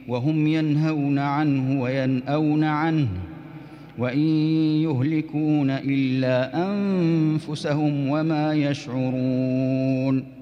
وهم ينهون عنه وينأون عنه وإن يهلكون إلا أنفسهم وما يشعرون.